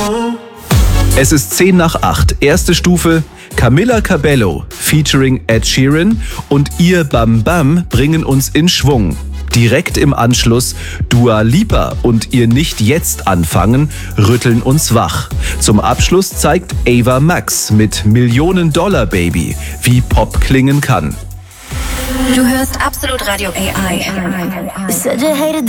Es ist 7:50, erste Stufe. Camila Cabello featuring Ed Sheeran und ihr Bam Bam bringen uns in Schwung. Direkt im Anschluss Dua Lipa und ihr Nicht jetzt anfangen rütteln uns wach. Zum Abschluss zeigt Ava Max mit Millionen-Dollar-Baby, wie Pop klingen kann. Du hörst Absolut Radio AI.